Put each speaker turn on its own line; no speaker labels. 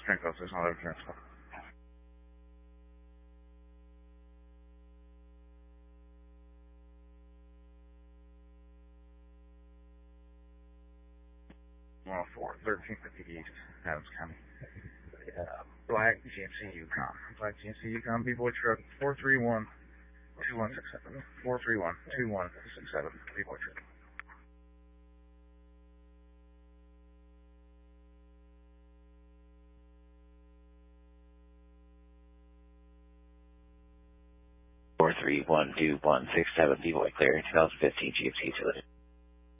Franco, there's not everything. 104, 1350 East, Adams County. Black GMC Yukon. Black GMC Yukon, B-Boy truck, 431-2167. 431-2167, B-Boy truck.
Four 3 1 2 1 6 7 B-Boy clear, 2015 GMC utility.